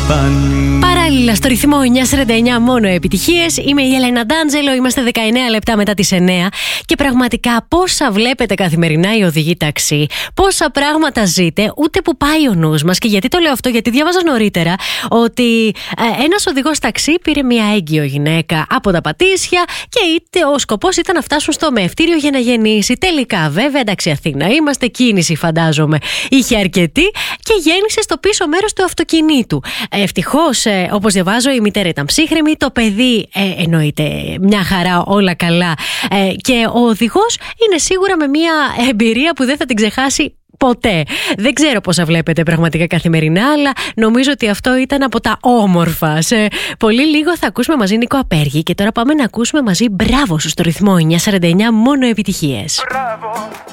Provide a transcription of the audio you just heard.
φάνη. Παράλληλα στο ρυθμό 949 μόνο επιτυχίες. Είμαι η Έλενα Ντάντζελο, είμαστε 19 λεπτά μετά τις 9 και πραγματικά πόσα βλέπετε καθημερινά οι οδηγοί ταξί, πόσα πράγματα ζείτε, ούτε που πάει ο νους μας. Και γιατί το λέω αυτό? Γιατί διάβαζα νωρίτερα ότι ένας οδηγός ταξί πήρε μια έγκυο γυναίκα από τα Πατήσια και ο σκοπός ήταν να φτάσουν στο μεευτήριο για να γεννήσει. Τελικά βέβαια, εντάξει, Αθήνα είμαστε, κίνηση φαντάζομαι είχε αρκετή και γέννησε στο πίσω μέρος του αυτοκινήτου. Ευτυχώς, όπως διαβάζω, η μητέρα ήταν ψύχρεμη, το παιδί εννοείται μια χαρά, όλα καλά, και ο οδηγός είναι σίγουρα με μια εμπειρία που δεν θα την ξεχάσει ποτέ. Δεν ξέρω πόσα βλέπετε πραγματικά καθημερινά, αλλά νομίζω ότι αυτό ήταν από τα όμορφα. Σε πολύ λίγο θα ακούσουμε μαζί Νίκο Απέργη και τώρα πάμε να ακούσουμε μαζί Μπράβο σου στο ρυθμό 949 μόνο επιτυχίες. Μπράβο.